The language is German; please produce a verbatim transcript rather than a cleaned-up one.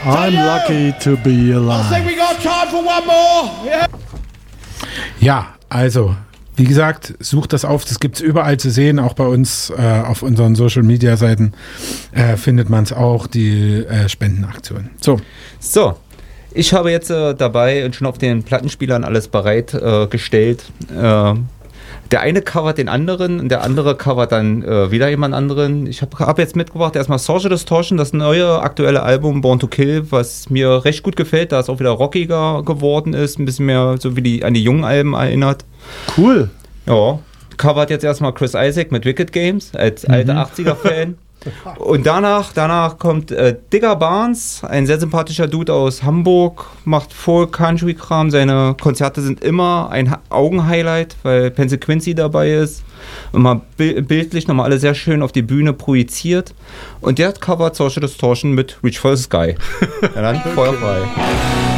I'm lucky to be alive. I think we got time for one more. Yeah. Ja, also, wie gesagt, sucht das auf. Das gibt es überall zu sehen, auch bei uns äh, auf unseren Social-Media-Seiten äh, findet man es auch, die äh, Spendenaktion. So. So, ich habe jetzt äh, dabei und schon auf den Plattenspielern alles bereitgestellt. Äh, gestellt. äh, Der eine covert den anderen und der andere covert dann äh, wieder jemand anderen. Ich habe hab jetzt mitgebracht erstmal Social Distortion, das neue aktuelle Album Born to Kill, was mir recht gut gefällt, da es auch wieder rockiger geworden ist, ein bisschen mehr so wie die an die jungen Alben erinnert. Cool. Ja, covert jetzt erstmal Chris Isaak mit Wicked Games als alter mhm. achtziger-Fan. Und danach, danach kommt äh, Digger Barnes, ein sehr sympathischer Dude aus Hamburg, macht Folk-Country-Kram. Seine Konzerte sind immer ein ha- Augenhighlight, weil Pencil Quincy dabei ist. Und mal bi- bildlich nochmal alle sehr schön auf die Bühne projiziert. Und der hat covert Social Distortion mit Reach for the Sky. Ja, dann Feuer frei.